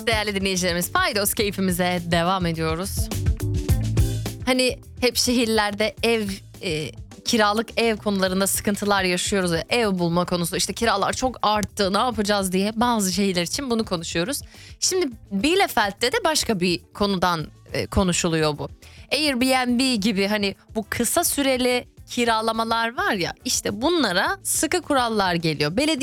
değerli dinleyicilerimiz. Paydos keyfimize devam ediyoruz. Hani hep şehirlerde kiralık ev konularında sıkıntılar yaşıyoruz. Ev bulma konusu, işte kiralar çok arttı, ne yapacağız diye bazı şehirler için bunu konuşuyoruz. Şimdi Bielefeld'de de başka bir konudan konuşuluyor bu. Airbnb gibi hani bu kısa süreli kiralamalar var ya, işte bunlara sıkı kurallar geliyor. Belediye